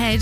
ahead.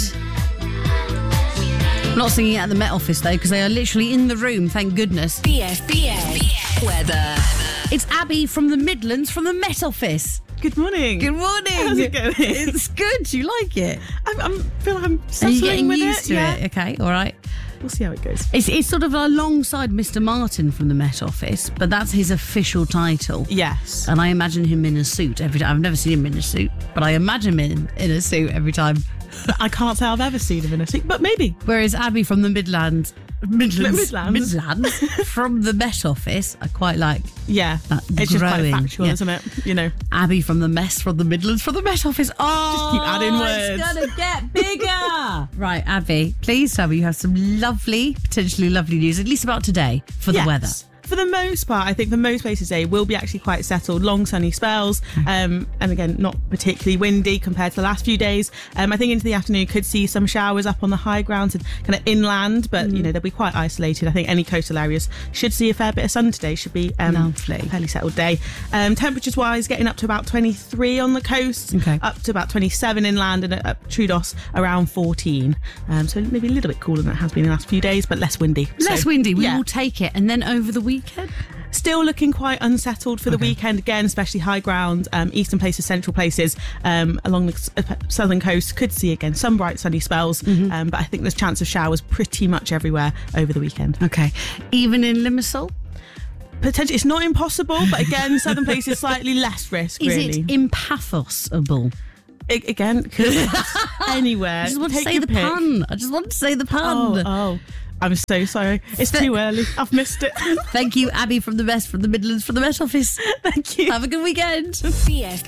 I'm not singing it at the Met Office, though, because they are literally in the room, thank goodness. BFBS weather. It's Abby from the Midlands from the Met Office. Good morning. Good morning. How's it going? It's good. You like it? I feel like I'm Are settling you getting with used it. to Yeah. it? Okay, all right. We'll see how it goes. It's sort of alongside Mr. Martin from the Met Office, but that's his official title. Yes. And I imagine him in a suit every time. I've never seen him in a suit, but I imagine him in a suit every time. But I can't say I've ever seen him in a suit, but maybe. Whereas Abby from the Midlands Midlands. from the Met Office, I quite like. Yeah. That It's just quite growing, factual, yeah. isn't it? You know. Abby from the Mess from the Midlands from the Met Office. Oh, Just keep adding words. It's gonna get bigger. Right, Abby, please tell me you have some lovely, potentially lovely news, at least about today, for the Yes. weather. For the most part, I think for most places today will be actually quite settled, long sunny spells, and again, not particularly windy compared to the last few days. I think into the afternoon could see some showers up on the high ground and kind of inland, but you know, they'll be quite isolated. I think any coastal areas should see a fair bit of sun today. Should be Lovely. a fairly settled day. Temperatures wise, getting up to about 23 on the coast, Okay. up to about 27 inland, and at Troodos around 14. So maybe a little bit cooler than it has been in the last few days, but less windy. Less So, windy, we yeah. will take it. And then over the weekend? Still looking quite unsettled for the weekend again, especially high ground, eastern places, central places, along the southern coast. Could see again some bright sunny spells, but I think there's chance of showers pretty much everywhere over the weekend. Okay. Even in Limassol? Potentially, it's not impossible, but again, southern places slightly less risk. Is really, it impathosable? Again, could anywhere. I just want to Take say your the pick. pun. I just want to say the pun. Oh, I'm so sorry. It's too early. I've missed it. Thank you, Abby from the Midlands from the Met Office. Thank you. Have a good weekend. BFBS.